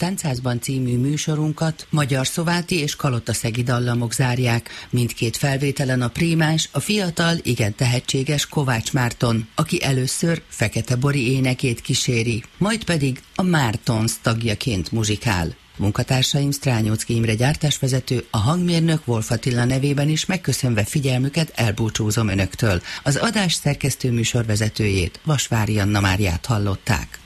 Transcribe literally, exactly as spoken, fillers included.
Tánchászban című műsorunkat Magyar Szováti és Kalotaszegi dallamok zárják. Mindkét felvételen a prímás, a fiatal, igen tehetséges Kovács Márton, aki először Fekete Bori énekét kíséri, majd pedig a Mártons tagjaként muzsikál. Munkatársaim Strányóczky Imre gyártásvezető, a hangmérnök Wolf Attila nevében is megköszönve figyelmüket elbúcsúzom önöktől. Az adás szerkesztő műsorvezetőjét, Vasvári Anna Máriát hallották.